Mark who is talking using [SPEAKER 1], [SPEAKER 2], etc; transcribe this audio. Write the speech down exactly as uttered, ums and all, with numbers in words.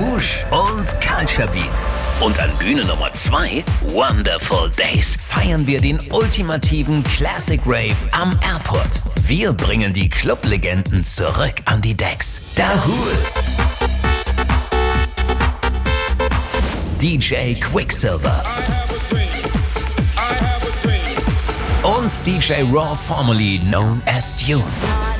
[SPEAKER 1] Bush und Culture Beat. Und an Bühne Nummer zwei, Wonderful Days, feiern wir den ultimativen Classic Rave am Airport. Wir bringen die Clublegenden zurück an die Decks. Dahul, D J Quicksilver und D J Raw, formerly known as Tune.